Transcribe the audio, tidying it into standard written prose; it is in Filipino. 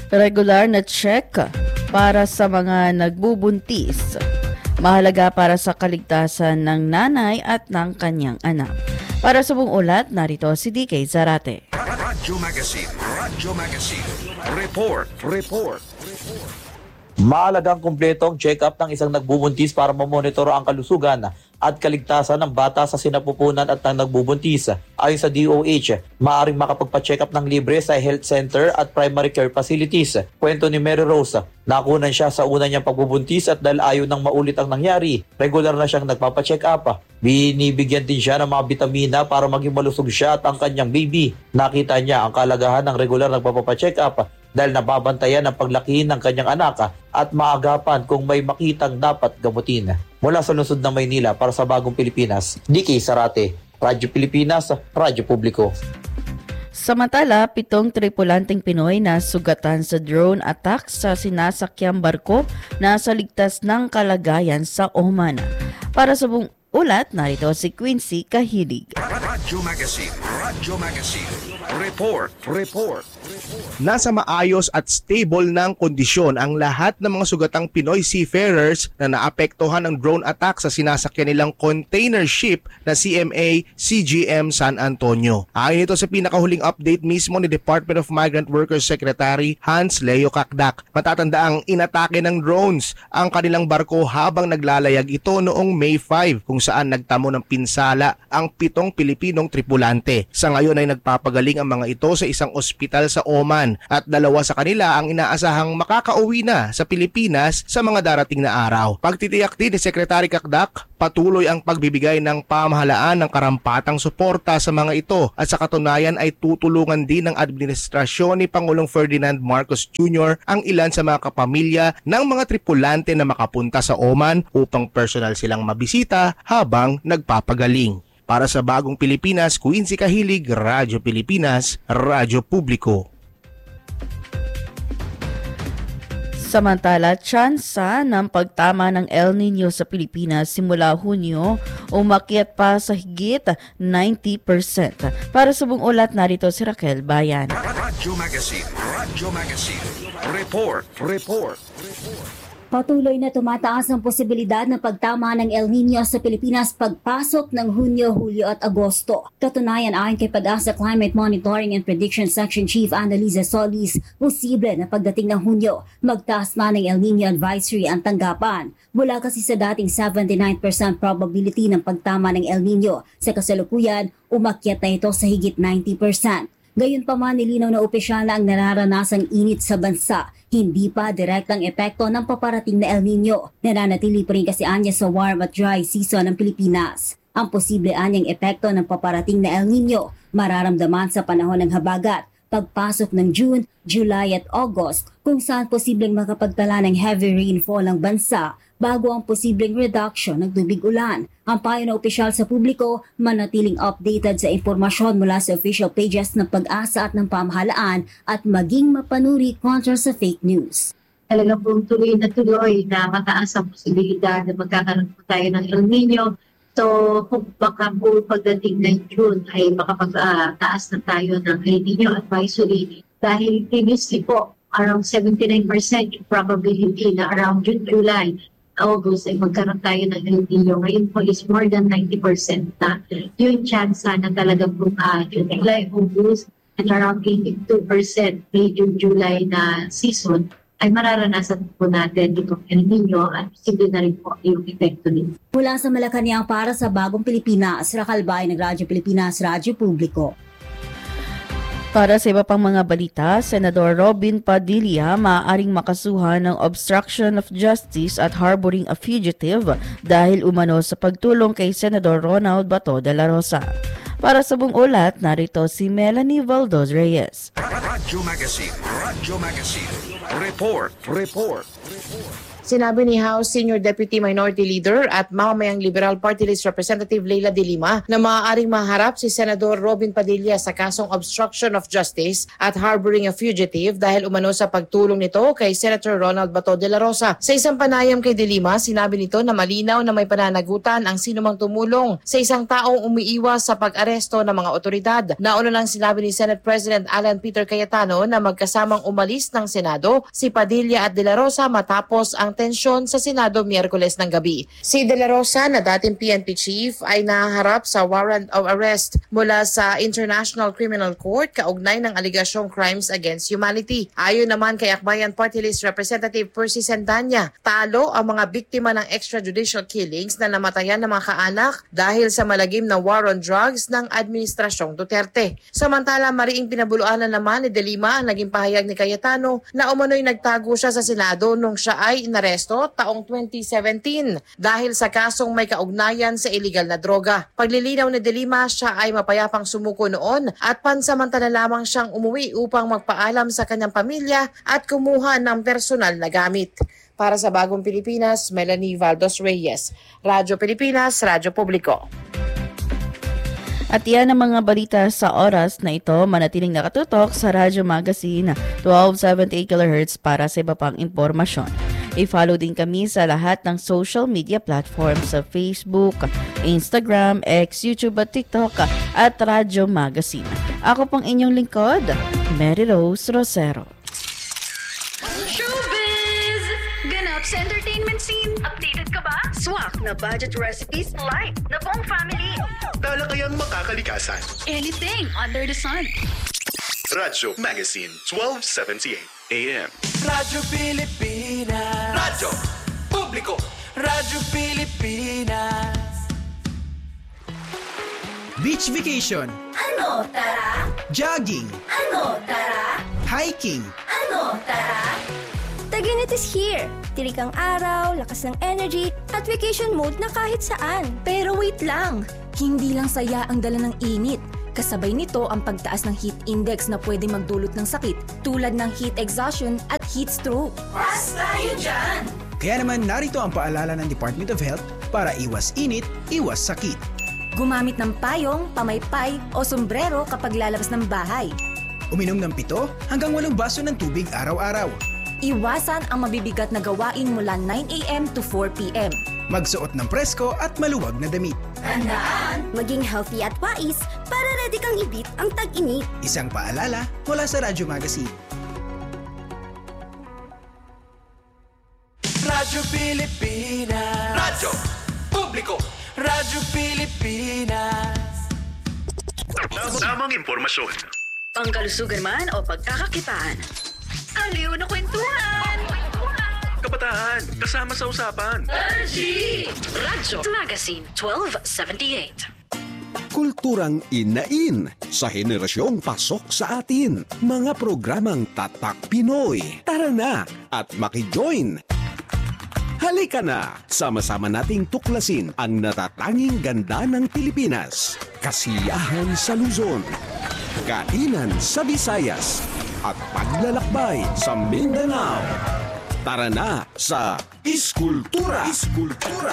Regular na check para sa mga nagbubuntis. Mahalaga para sa kaligtasan ng nanay at ng kanyang anak. Para sa buong ulat, narito si DK Zarate. Radyo Magazine. Report. Mahalagang kumpletong check-up ng isang nagbubuntis para mamonitor ang kalusugan at kaligtasan ng bata sa sinapupunan at ng nagbubuntis. Ayon sa DOH, maaaring makapagpa-check up ng libre sa health center at primary care facilities. Kwento ni Mary Rose, nakunan siya sa una niyang pagbubuntis at dahil ayaw nang maulit ang nangyari, regular na siyang nagpapa-check up. Binibigyan din siya ng mga bitamina para maging malusog siya at ang kanyang baby. Nakita niya ang kalagahan ng regular nagpapa-check up dahil nababantayan ang paglaki ng kanyang anak at maagapan kung may makitang dapat gamutin. Mula sa lungsod ng Maynila para sa Bagong Pilipinas, DK Zarate, Radyo Pilipinas, Radyo Publiko. Samantala, 7 tripulanteng Pinoy na sugatan sa drone attack sa sinasakyang barko na sa ligtas ng kalagayan sa Oman. Para sa buong ulat, narito si Quincy Kahilig. Radyo Magazine. Report. Nasa maayos at stable ng kondisyon ang lahat ng mga sugatang Pinoy seafarers na naapektuhan ng drone attack sa sinasakyan nilang container ship na CMA CGM San Antonio. Ayon ito sa pinakahuling update mismo ni Department of Migrant Workers Secretary Hans Leo Kakdak. Matatandaang inatake ng drones ang kanilang barko habang naglalayag ito noong May 5 kung saan nagtamo ng pinsala ang 7 Pilipinong tripulante. Sa ngayon ay nagpapagaling ang mga ito sa isang ospital sa Oman at 2 sa kanila ang inaasahang makakauwi na sa Pilipinas sa mga darating na araw. Pagtitiyak din ni Secretary Kakdak, patuloy ang pagbibigay ng pamahalaan ng karampatang suporta sa mga ito at sa katunayan ay tutulungan din ng administrasyon ni Pangulong Ferdinand Marcos Jr. ang ilan sa mga kapamilya ng mga tripulante na makapunta sa Oman upang personal silang mabisita habang nagpapagaling. Para sa Bagong Pilipinas, Quincy Kahilig, Radyo Pilipinas, Radyo Publiko. Samantala, tsansa ng pagtama ng El Nino sa Pilipinas simula Hunyo umakyat pa sa higit 90%. Para sa buong ulat, narito si Raquel Bayan. Radyo Magazine. Report. Patuloy na tumataas ang posibilidad ng pagtama ng El Nino sa Pilipinas pagpasok ng Hunyo, Hulyo at Agosto. Katunayan ayon kay Pag-asa Climate Monitoring and Prediction Section Chief Annalisa Solis, posible na pagdating ng Hunyo, magtaas na ng El Nino Advisory ang tanggapan. Mula kasi sa dating 79% probability ng pagtama ng El Nino, sa kasalukuyan, umakyat na ito sa higit 90%. Gayunpaman, nilinaw na opisyal na ang nararanasang init sa bansa. Hindi pa direktang epekto ng paparating na El Nino. Nananatili pa rin kasi anya sa warm at dry season ng Pilipinas. Ang posible anyang epekto ng paparating na El Nino mararamdaman sa panahon ng habagat, pagpasok ng June, July at August kung saan posibleng makapagtala ng heavy rainfall ang bansa bago ang posibleng reduction ng tubig ulan. Ang payo na opisyal sa publiko, manatiling updated sa impormasyon mula sa official pages ng Pag-asa at ng pamahalaan at maging mapanuri kontra sa fake news. Talaga pong tuloy na mataas ang posibilidad na magkakaroon po tayo ng El Nino. So, kung baka po pagdating ng June ay makapagtaas na tayo ng El Nino advisory dahil previously po around 79% yung probability na around June, July, August ay magkaroon tayo ng El Nino. Ngayon po is more than 90% na yung chance na talagang July, August at around 82% May, June, July na season ay mararanasan po natin itong El Nino at posible na rin po yung epekto nito. Mula sa Malacanang para sa Bagong Pilipinas, Raquel Bayan ng Radyo Pilipinas, Radyo Publiko. Para sa iba pang mga balita, Senador Robin Padilla maaaring makasuhan ng obstruction of justice at harboring a fugitive dahil umano sa pagtulong kay Senador Ronald Bato de la Rosa. Para sa buong ulat, narito si Melanie Valdos Reyes. Radyo Magazine. Report. Sinabi ni House Senior Deputy Minority Leader at mamamayang Liberal Party List Representative Leila de Lima na maaaring maharap si Senador Robin Padilla sa kasong obstruction of justice at harboring a fugitive dahil umano sa pagtulong nito kay Senator Ronald Bato de la Rosa. Sa isang panayam kay de Lima, sinabi nito na malinaw na may pananagutan ang sinumang tumulong sa isang taong umiiwas sa pag-aresto ng mga otoridad. Nauna lang sinabi ni Senate President Alan Peter Cayetano na magkasamang umalis ng Senado si Padilla at de la Rosa matapos ang tensyon sa Senado Miyerkules ng gabi. Si de la Rosa na dating PNP chief ay nahaharap sa warrant of arrest mula sa International Criminal Court kaugnay ng aligasyong crimes against humanity. Ayon naman kay Akbayan Party List Representative Percy Sendanya, talo ang mga biktima ng extrajudicial killings na namatayan ng mga kaanak dahil sa malagim na war on drugs ng Administrasyong Duterte. Samantala, mariing pinabuluan naman ni De Lima ang naging pahayag ni Cayetano na umano'y nagtago siya sa Senado nung siya ay inaresto taong 2017 dahil sa kasong may kaugnayan sa illegal na droga. Paglilinaw ni De Lima, siya ay mapayapang sumuko noon at pansamantala lamang siyang umuwi upang magpaalam sa kanyang pamilya at kumuha ng personal na gamit. Para sa Bagong Pilipinas, Melanie Valdos Reyes, Radyo Pilipinas, Radyo Publiko. At yan ang mga balita sa oras na ito. Manatiling nakatutok sa Radyo Magazine 1278 kHz para sa iba pang impormasyon. I-follow din kami sa lahat ng social media platforms sa Facebook, Instagram, X, YouTube at TikTok at Radyo Magazine. Ako pong inyong lingkod, Mary Rose Rosero. Showbiz! Ganap sa entertainment scene. Updated ka ba? Swak na budget recipes live na buong family. Tala kayang makakalikasan. Anything under the sun. Radyo Magazine 1278 AM. Radyo Pilipinas. Radyo Publiko. Radyo Pilipinas. Beach vacation. Ano, tara? Jogging. Ano, tara? Hiking. Ano, tara? Taginit is here. Tirik ang araw, lakas ng energy, at vacation mode na kahit saan. Pero wait lang, hindi lang saya ang dala ng init. Kasabay nito ang pagtaas ng heat index na pwede magdulot ng sakit tulad ng heat exhaustion at heat stroke. Pas tayo dyan! Kaya naman narito ang paalala ng Department of Health para iwas init, iwas sakit. Gumamit ng payong, pamaypay o sombrero kapag lalabas ng bahay. Uminom ng 7 hanggang 8 baso ng tubig araw-araw. Iwasan ang mabibigat na gawain mula 9 a.m. to 4 p.m. Magsuot ng presko at maluwag na damit. Tandaan! Maging healthy at wais para ready kang ibit ang tag-init. Isang paalala mula sa Radyo Magazine. Radyo Pilipinas. Radyo Publiko. Radyo Pilipinas. Tamang impormasyon. Pangkalusugan man o pagkakakitaan. Aliw na kwentuhan! Kabataan, kasama sa usapan. Radyo Magazine 1278. Kulturang inain sa henerasyong pasok sa atin. Mga programang Tatak Pinoy. Tara na at makijoin. Halika na, sama-sama nating tuklasin ang natatanging ganda ng Pilipinas. Kasiyahan sa Luzon, kainan sa Visayas, at paglalakbay sa Mindanao. Tara na sa Iskultura! Iskultura!